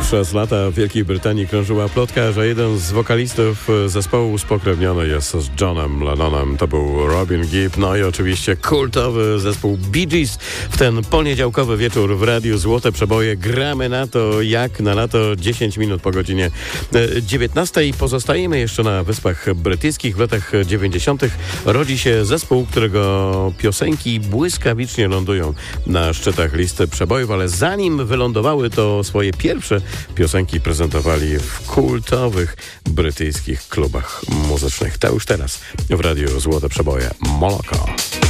Przez lata w Wielkiej Brytanii krążyła plotka, że jeden z wokalistów zespołu spokrewniony jest z Johnem Lennonem. To był Robin Gibb, no i oczywiście kultowy zespół Bee Gees. W ten poniedziałkowy wieczór w Radiu Złote Przeboje gramy na to jak na lato, 10 minut po godzinie 19. Pozostajemy jeszcze na Wyspach Brytyjskich. W latach 90. rodzi się zespół, którego piosenki błyskawicznie lądują na szczytach listy przebojów, ale zanim wylądowały, to swoje pierwsze piosenki prezentowali w kultowych brytyjskich klubach muzycznych. To już teraz w Radiu Złote Przeboje Moloko.